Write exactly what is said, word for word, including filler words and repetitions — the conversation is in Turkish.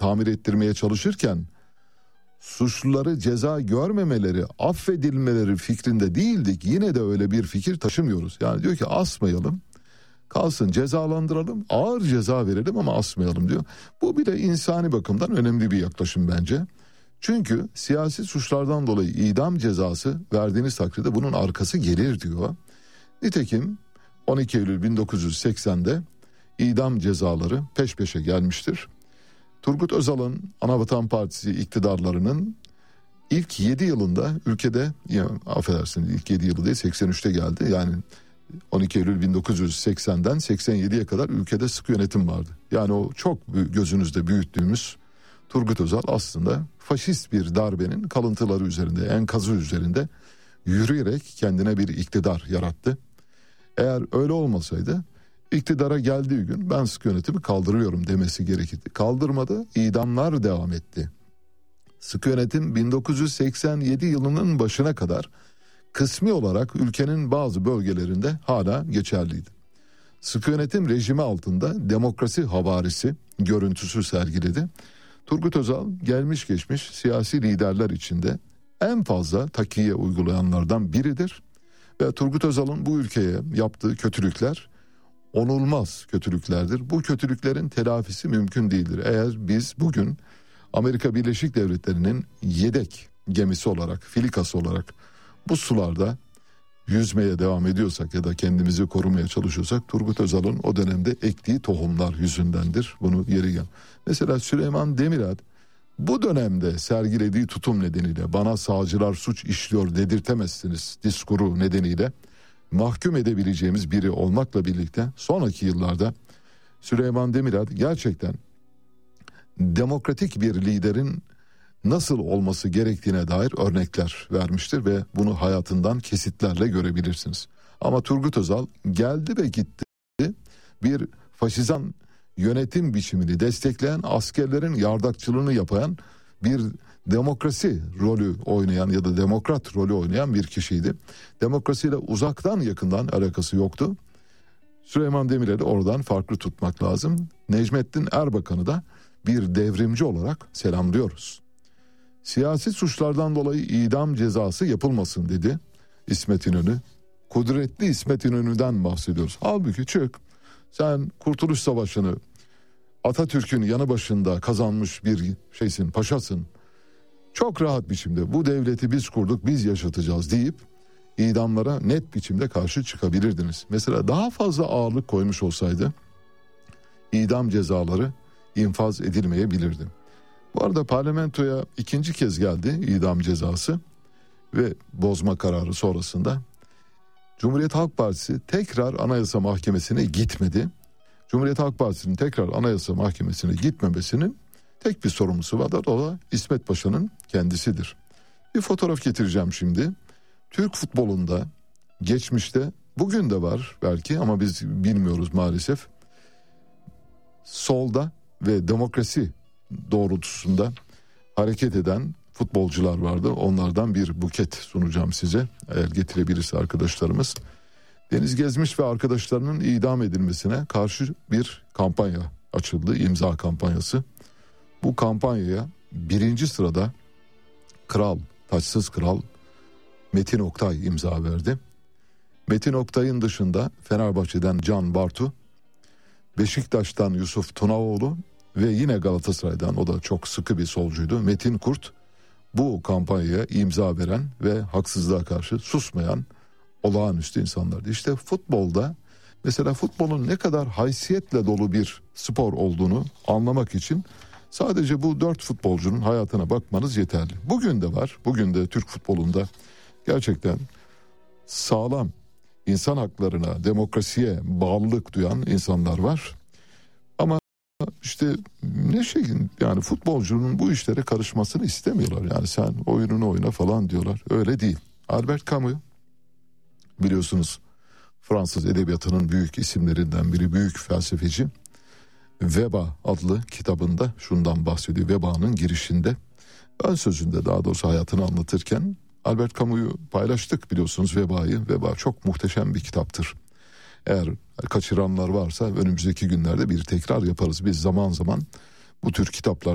tamir ettirmeye çalışırken suçluları ceza görmemeleri, affedilmeleri fikrinde değildik. Yine de öyle bir fikir taşımıyoruz. Yani diyor ki asmayalım, kalsın, cezalandıralım, ağır ceza verelim ama asmayalım diyor. Bu bile insani bakımdan önemli bir yaklaşım bence. Çünkü siyasi suçlardan dolayı idam cezası verdiğiniz takdirde bunun arkası gelir diyor. Nitekim on iki Eylül bin dokuz yüz seksende idam cezaları peş peşe gelmiştir. Turgut Özal'ın Anavatan Partisi iktidarlarının ilk yedi yılında ülkede, ya affedersiniz ilk yedi yılı değil, seksen üçte geldi. Yani on iki Eylül bin dokuz yüz seksenden seksen yediye kadar ülkede sıkı yönetim vardı. Yani o çok gözünüzde büyüttüğümüz Turgut Özal aslında faşist bir darbenin kalıntıları üzerinde, enkazı üzerinde yürüyerek kendine bir iktidar yarattı. Eğer öyle olmasaydı iktidara geldiği gün ben sıkı yönetimi kaldırıyorum demesi gerekirdi. Kaldırmadı, idamlar devam etti. Sıkı yönetim bin dokuz yüz seksen yedi yılının başına kadar kısmi olarak ülkenin bazı bölgelerinde hala geçerliydi. Sıkı yönetim rejimi altında demokrasi havarisi görüntüsü sergiledi. Turgut Özal gelmiş geçmiş siyasi liderler içinde en fazla takiye uygulayanlardan biridir. Ve Turgut Özal'ın bu ülkeye yaptığı kötülükler onulmaz kötülüklerdir. Bu kötülüklerin telafisi mümkün değildir. Eğer biz bugün Amerika Birleşik Devletleri'nin yedek gemisi olarak, filikası olarak bu sularda yüzmeye devam ediyorsak ya da kendimizi korumaya çalışıyorsak Turgut Özal'ın o dönemde ektiği tohumlar yüzündendir. Bunu yeri gel. Mesela Süleyman Demirel bu dönemde sergilediği tutum nedeniyle bana sağcılar suç işliyor dedirtemezsiniz diskuru nedeniyle mahkum edebileceğimiz biri olmakla birlikte sonraki yıllarda Süleyman Demirel gerçekten demokratik bir liderin nasıl olması gerektiğine dair örnekler vermiştir ve bunu hayatından kesitlerle görebilirsiniz. Ama Turgut Özal geldi ve gitti, bir faşizan yönetim biçimini destekleyen, askerlerin yardakçılığını yapan, bir demokrasi rolü oynayan ya da demokrat rolü oynayan bir kişiydi. Demokrasiyle uzaktan yakından alakası yoktu. Süleyman Demirel'i oradan farklı tutmak lazım. Necmettin Erbakan'ı da bir devrimci olarak selamlıyoruz. Siyasi suçlardan dolayı idam cezası yapılmasın dedi İsmet İnönü. Kudretli İsmet İnönü'den bahsediyoruz. Halbuki çık, sen Kurtuluş Savaşı'nı Atatürk'ün yanı başında kazanmış bir şeysin, paşasın. Çok rahat biçimde bu devleti biz kurduk, biz yaşatacağız deyip idamlara net biçimde karşı çıkabilirdiniz. Mesela daha fazla ağırlık koymuş olsaydı idam cezaları infaz edilmeyebilirdi. Bu arada parlamentoya ikinci kez geldi idam cezası ve bozma kararı sonrasında Cumhuriyet Halk Partisi tekrar Anayasa Mahkemesi'ne gitmedi. Cumhuriyet Halk Partisi'nin tekrar Anayasa Mahkemesi'ne gitmemesinin tek bir sorumlusu vardır. O da İsmet Paşa'nın kendisidir. Bir fotoğraf getireceğim şimdi. Türk futbolunda geçmişte, bugün de var belki ama biz bilmiyoruz maalesef, solda ve demokrasi doğrultusunda hareket eden futbolcular vardı. Onlardan bir buket sunacağım size, eğer getirebilirse arkadaşlarımız. Deniz Gezmiş ve arkadaşlarının idam edilmesine karşı bir kampanya açıldı, imza kampanyası. Bu kampanyaya birinci sırada kral, taçsız kral Metin Oktay imza verdi. Metin Oktay'ın dışında Fenerbahçe'den Can Bartu, Beşiktaş'tan Yusuf Tunavoğlu ve yine Galatasaray'dan, o da çok sıkı bir solcuydu, Metin Kurt bu kampanyaya imza veren ve haksızlığa karşı susmayan olağanüstü insanlardı. İşte futbolda mesela futbolun ne kadar haysiyetle dolu bir spor olduğunu anlamak için sadece bu dört futbolcunun hayatına bakmanız yeterli. Bugün de var, bugün de Türk futbolunda gerçekten sağlam, insan haklarına, demokrasiye bağlılık duyan insanlar var. Ama işte ne şey, yani futbolcunun bu işlere karışmasını istemiyorlar. Yani sen oyununu oyna falan diyorlar. Öyle değil. Albert Camus, biliyorsunuz Fransız edebiyatının büyük isimlerinden biri, büyük felsefeci. Veba adlı kitabında şundan bahsediyor. Veba'nın girişinde, ön sözünde daha doğrusu hayatını anlatırken Albert Camus'u paylaştık biliyorsunuz, Veba'yı. Veba çok muhteşem bir kitaptır. Eğer kaçıranlar varsa önümüzdeki günlerde bir tekrar yaparız. Biz zaman zaman bu tür kitaplar